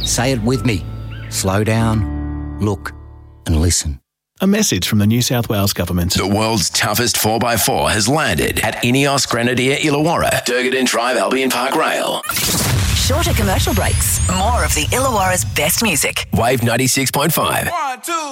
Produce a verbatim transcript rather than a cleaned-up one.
Say it with me. Slow down, look and listen. A message from the New South Wales Government. The world's toughest four by four has landed at Ineos Grenadier Illawarra, Durgadin Drive, Albion Park Rail. Shorter commercial breaks. More of the Illawarra's best music. Wave ninety-six point five. One, two.